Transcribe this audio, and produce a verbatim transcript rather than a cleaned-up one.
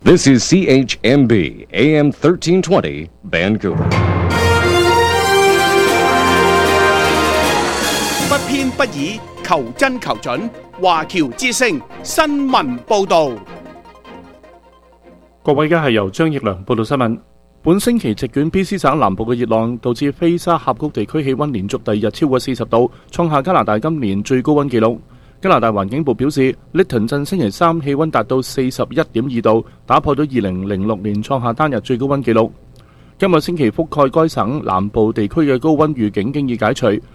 This is C H M B A M thirteen twenty Vancouver。 不偏不倚，求真求準。華僑之聲新聞報導。 各位，而家係由張奕良報道新聞。本星期席捲 B C 省南部嘅熱浪，導致菲沙峽谷地區氣溫連續第二日超過四十度，創下加拿大今年最高溫紀錄。加拿大環境部表示，利頓鎮星期三氣溫達到四十一點二度，打破咗二零零六年創下單日最高溫紀錄。今個星期覆蓋該省南部地區嘅高溫預警經已解除，